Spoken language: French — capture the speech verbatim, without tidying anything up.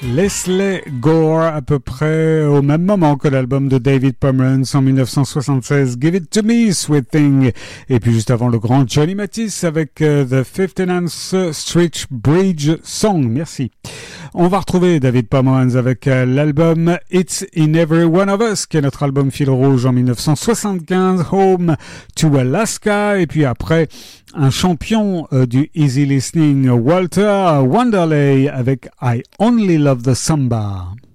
Leslie Gore, à peu près au même moment que l'album de David Pomeranz en dix-neuf cent soixante-seize, Give It To Me, Sweet Thing. Et puis juste avant, le grand Johnny Mathis avec uh, The fifty-ninth Street Bridge Song. Merci. On va retrouver David Pomeranz avec uh, l'album It's In Every One of Us, qui est notre album fil rouge en dix-neuf cent soixante-quinze, Home to Alaska. Et puis après, un champion uh, du easy listening, Walter Wanderley avec I Only Love the Samba.